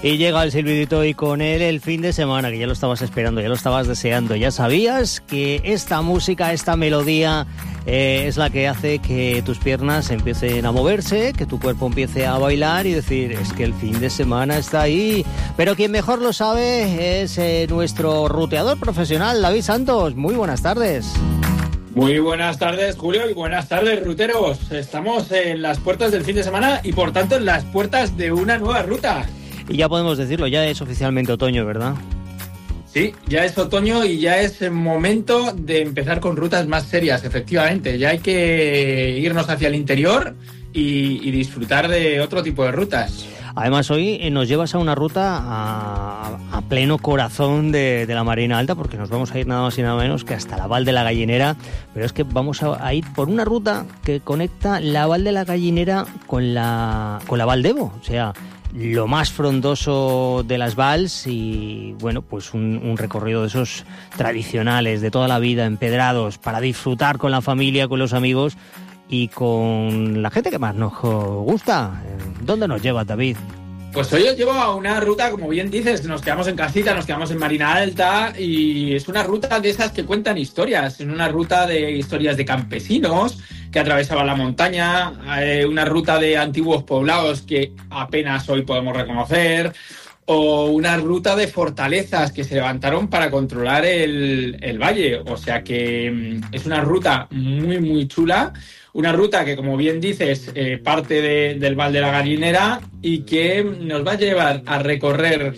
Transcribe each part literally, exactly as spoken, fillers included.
Y llega el silbidito y con él el fin de semana, que ya lo estabas esperando, ya lo estabas deseando. Ya sabías que esta música, esta melodía eh, es la que hace que tus piernas empiecen a moverse, que tu cuerpo empiece a bailar y decir, es que el fin de semana está ahí. Pero quien mejor lo sabe es eh, nuestro ruteador profesional, David Santos. Muy buenas tardes. Muy buenas tardes, Julio, y buenas tardes, ruteros. Estamos en las puertas del fin de semana y, por tanto, en las puertas de una nueva ruta. Y ya podemos decirlo, ya es oficialmente otoño, ¿verdad? Sí, ya es otoño y ya es el momento de empezar con rutas más serias, efectivamente. Ya hay que irnos hacia el interior y, y disfrutar de otro tipo de rutas. Además, hoy nos llevas a una ruta a, a pleno corazón de, de la Marina Alta, porque nos vamos a ir nada más y nada menos que hasta la Val de la Gallinera, pero es que vamos a, a ir por una ruta que conecta la Val de la Gallinera con la, con la Val d'Ebo, o sea, lo más frondoso de las Vals y, bueno, pues un, un recorrido de esos tradicionales de toda la vida, empedrados, para disfrutar con la familia, con los amigos y con la gente que más nos gusta. ¿Dónde nos lleva, David? Pues hoy os llevo a una ruta, como bien dices, nos quedamos en casita, nos quedamos en Marina Alta y es una ruta de esas que cuentan historias, es una ruta de historias de campesinos que atravesaban la montaña, eh, una ruta de antiguos poblados que apenas hoy podemos reconocer, o una ruta de fortalezas que se levantaron para controlar el, el valle. O sea que es una ruta muy, muy chula. Una ruta que, como bien dices, eh, parte de, del Val de la Gallinera y que nos va a llevar a recorrer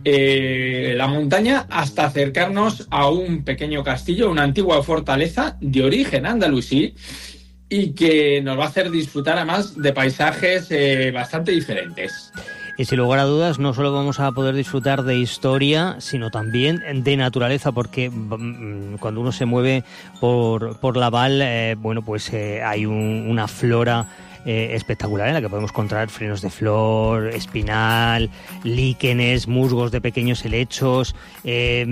eh, la montaña hasta acercarnos a un pequeño castillo, una antigua fortaleza de origen andalusí y que nos va a hacer disfrutar además de paisajes eh, bastante diferentes. Y sin lugar a dudas, no solo vamos a poder disfrutar de historia, sino también de naturaleza, porque cuando uno se mueve por, por la Val, eh, bueno, pues eh, hay un, una flora eh, espectacular en la que podemos encontrar frenos de flor, espinal, líquenes, musgos de pequeños helechos, eh,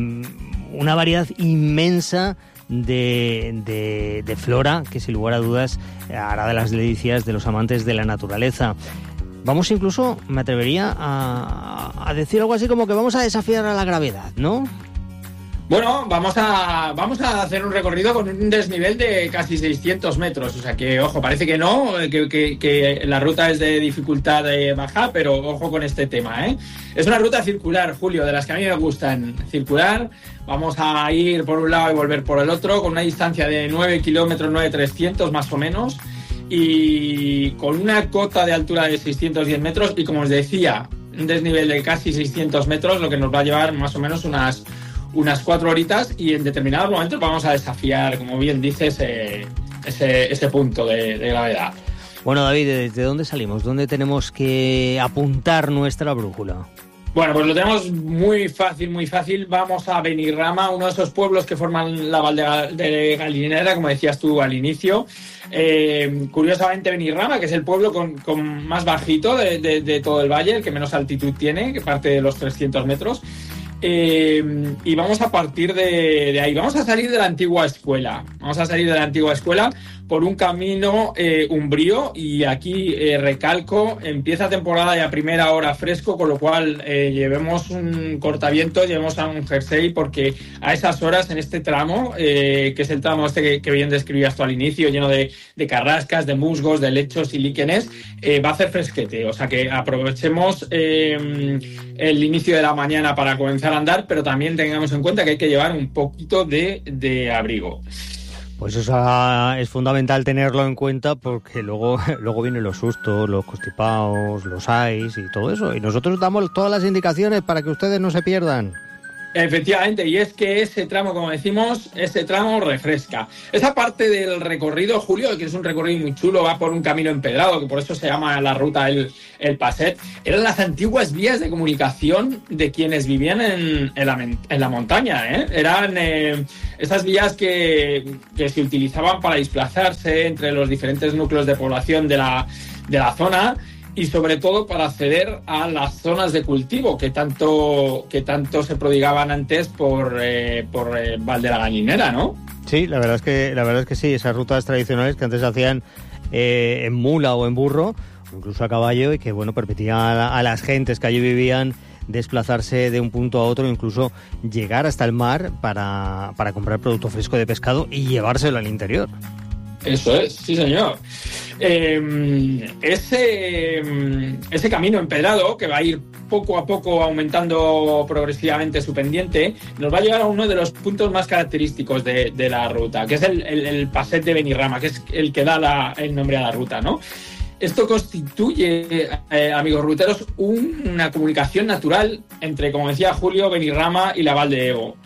una variedad inmensa De, de, de flora que sin lugar a dudas hará de las delicias de los amantes de la naturaleza. Vamos incluso, me atrevería a, a decir algo así como que vamos a desafiar a la gravedad, ¿no? Bueno, vamos a vamos a hacer un recorrido con un desnivel de casi seiscientos metros, o sea que, ojo, parece que no, que, que, que la ruta es de dificultad baja, pero ojo con este tema, ¿eh? Es una ruta circular, Julio, de las que a mí me gustan, circular. Vamos a ir por un lado y volver por el otro, con una distancia de nueve kilómetros, nueve mil trescientos más o menos, y con una cota de altura de seiscientos diez metros, y como os decía, un desnivel de casi seiscientos metros, lo que nos va a llevar más o menos unas... unas cuatro horitas, y en determinados momentos vamos a desafiar, como bien dices, eh, ese, ese punto de, de gravedad. Bueno, David, ¿desde dónde salimos? ¿Dónde tenemos que apuntar nuestra brújula? Bueno, pues lo tenemos muy fácil, muy fácil. Vamos a Benirrama, uno de esos pueblos que forman la Val de Gallinera, como decías tú al inicio. Eh, curiosamente, Benirrama, que es el pueblo con, con más bajito de, de, de todo el valle, el que menos altitud tiene, que parte de los trescientos metros. Eh, y vamos a partir de, de ahí, vamos a salir de la antigua escuela, vamos a salir de la antigua escuela por un camino eh, umbrío, y aquí eh, recalco, empieza temporada y a primera hora fresco, con lo cual eh, llevemos un cortaviento, llevemos a un jersey, porque a esas horas en este tramo, eh, que es el tramo este que, que bien describías tú al inicio, lleno de, de carrascas, de musgos, de lechos y líquenes, eh, va a hacer fresquete, o sea que aprovechemos eh, el inicio de la mañana para comenzar a andar, pero también tengamos en cuenta que hay que llevar un poquito de, de abrigo. Pues eso es fundamental tenerlo en cuenta, porque luego, luego vienen los sustos, los constipados, los ais y todo eso. Y nosotros damos todas las indicaciones para que ustedes no se pierdan. Efectivamente, y es que ese tramo, como decimos, ese tramo refresca. Esa parte del recorrido, Julio, que es un recorrido muy chulo, va por un camino empedrado, que por eso se llama la ruta el, el Passet, eran las antiguas vías de comunicación de quienes vivían en, en, la, en la montaña, ¿eh? Eran eh, esas vías que, que se utilizaban para desplazarse entre los diferentes núcleos de población de la, de la zona, y sobre todo para acceder a las zonas de cultivo que tanto que tanto se prodigaban antes por eh, por eh, Val de la Gallinera, ¿no? Sí, la verdad es que la verdad es que sí, esas rutas tradicionales que antes se hacían eh, en mula o en burro, incluso a caballo, y que bueno, permitía a, la, a las gentes que allí vivían desplazarse de un punto a otro, incluso llegar hasta el mar para, para comprar producto fresco de pescado y llevárselo al interior. Eso es, sí señor. Eh, ese, ese camino empedrado, que va a ir poco a poco aumentando progresivamente su pendiente, nos va a llevar a uno de los puntos más característicos de, de la ruta, que es el, el, el Passet de Benirrama, que es el que da la, el nombre a la ruta, ¿no? Esto constituye, eh, amigos ruteros, un, una comunicación natural entre, como decía Julio, Benirrama y la Val de Ego.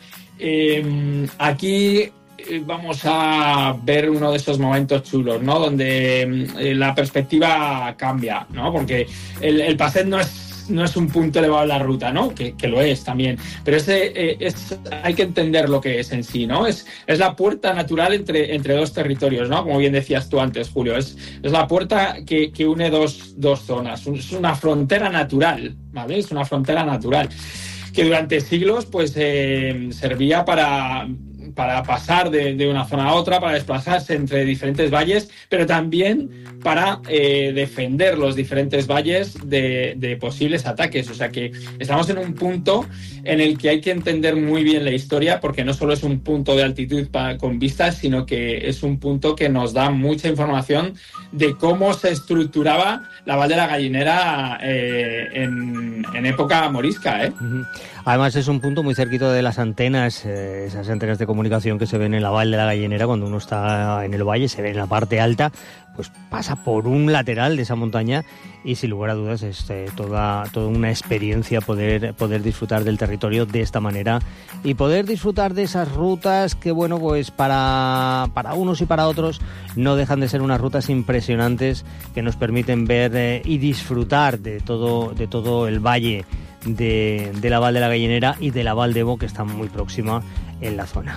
Eh, aquí vamos a ver uno de esos momentos chulos, ¿no? Donde eh, la perspectiva cambia, ¿no? Porque el, el Passet no es no es un punto elevado en la ruta, ¿no? Que, que lo es también, pero ese, eh, es, hay que entender lo que es en sí, ¿no? Es, es la puerta natural entre, entre dos territorios, ¿no? Como bien decías tú antes, Julio, es, es la puerta que, que une dos, dos zonas, es una frontera natural, ¿vale? Es una frontera natural que durante siglos, pues, eh, servía para... para pasar de, de una zona a otra, para desplazarse entre diferentes valles, pero también para eh, defender los diferentes valles de, de posibles ataques. O sea que estamos en un punto en el que hay que entender muy bien la historia, porque no solo es un punto de altitud para, con vistas, sino que es un punto que nos da mucha información de cómo se estructuraba la Val de la Gallinera eh, en, en época morisca, ¿eh? Uh-huh. Además es un punto muy cerquito de las antenas, eh, esas antenas de comunicación que se ven en la Val de la Gallinera cuando uno está en el valle, se ve en la parte alta, pues pasa por un lateral de esa montaña y sin lugar a dudas es eh, toda, toda una experiencia poder, poder disfrutar del territorio de esta manera y poder disfrutar de esas rutas que, bueno, pues para, para unos y para otros no dejan de ser unas rutas impresionantes que nos permiten ver eh, y disfrutar de todo, de todo el valle de, de la Val de la Gallinera y de la Val de Ego, que está muy próxima en la zona.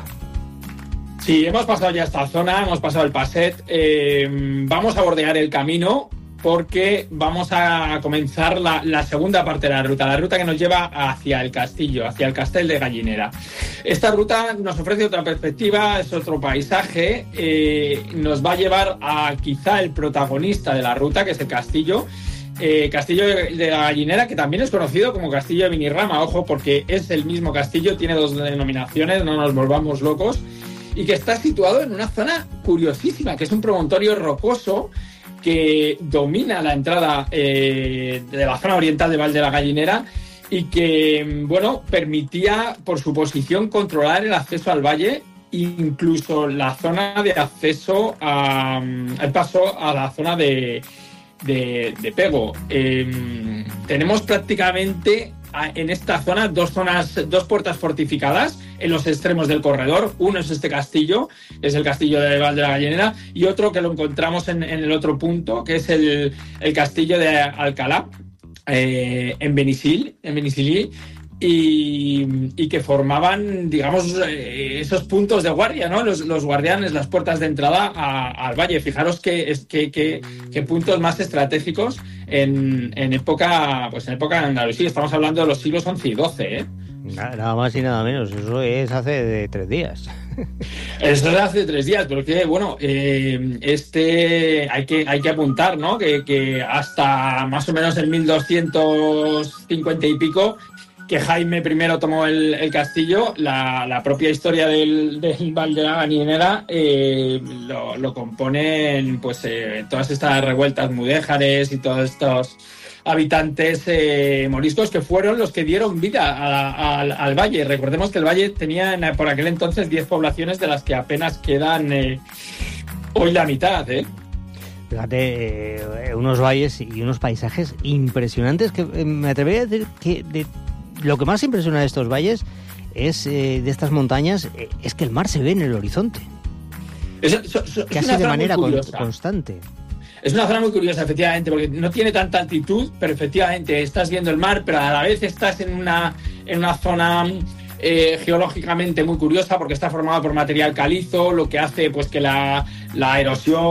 Sí, hemos pasado ya esta zona, hemos pasado el Passet, eh, vamos a bordear el camino porque vamos a comenzar la, la segunda parte de la ruta, la ruta que nos lleva hacia el castillo, hacia el Castell de Gallinera. Esta ruta nos ofrece otra perspectiva, es otro paisaje, eh, nos va a llevar a quizá el protagonista de la ruta, que es el castillo, Eh, Castillo de la Gallinera, que también es conocido como Castillo de Benirrama, ojo, porque es el mismo castillo, tiene dos denominaciones, no nos volvamos locos, y que está situado en una zona curiosísima, que es un promontorio rocoso que domina la entrada eh, de la zona oriental de Val de la Gallinera y que, bueno, permitía por su posición controlar el acceso al valle, incluso la zona de acceso a, el paso a la zona de De, de Pego. Eh, tenemos prácticamente en esta zona dos zonas, dos puertas fortificadas en los extremos del corredor. Uno es este castillo, es el castillo de Val de la Gallinera, y otro que lo encontramos en, en el otro punto, que es el, el castillo de Alcalá, eh, en Benisil, en Benisilí, y, y que formaban, digamos, eh, esos puntos de guardia, ¿no? Los, los guardianes, las puertas de entrada a, al valle. Fijaros que, es, que, que, que puntos más estratégicos en, en época, pues en época de Andalucía. Estamos hablando de los siglos once y doce, ¿eh? Nada más y nada menos, eso es hace de tres días. Eso es hace tres días, porque bueno, eh, este hay que hay que apuntar, ¿no? Que, que hasta más o menos en mil doscientos cincuenta y pico, que Jaime primero tomó el, el castillo, la, la propia historia del, del Val de la Gallinera eh, lo, lo componen pues eh, todas estas revueltas mudéjares y todos estos habitantes eh, moriscos que fueron los que dieron vida a, a, al, al valle. Recordemos que el valle tenía en, por aquel entonces diez poblaciones, de las que apenas quedan eh, hoy la mitad, ¿eh? Fíjate, eh, unos valles y unos paisajes impresionantes que eh, me atrevería a decir que de, lo que más impresiona de estos valles es eh, de estas montañas eh, es que el mar se ve en el horizonte. Es, es, es, que hace de manera con, constante. Es una zona muy curiosa, efectivamente, porque no tiene tanta altitud, pero efectivamente estás viendo el mar, pero a la vez estás en una, en una zona eh, geológicamente muy curiosa, porque está formada por material calizo, lo que hace pues que la, la erosión